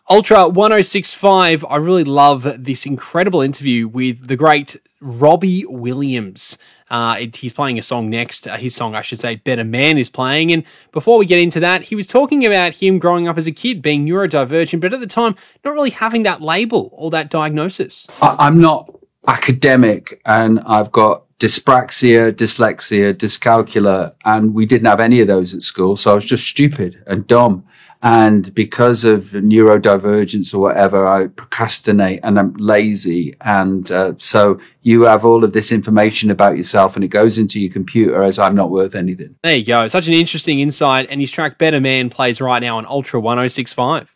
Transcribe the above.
Ultra 1065, I really love this incredible interview with the great Robbie Williams. He's playing a song next. His song, I should say, Better Man is playing. And before we get into that, he was talking about him growing up as a kid, being neurodivergent, but at the time, not really having that label or that diagnosis. I'm not academic, and I've got dyspraxia, dyslexia, dyscalculia, and we didn't have any of those at school. So I was just stupid and dumb. And because of neurodivergence or whatever, I procrastinate and I'm lazy. And so you have all of this information about yourself and it goes into your computer as I'm not worth anything. There you go. Such an interesting insight. And his track Better Man plays right now on Ultra 1065.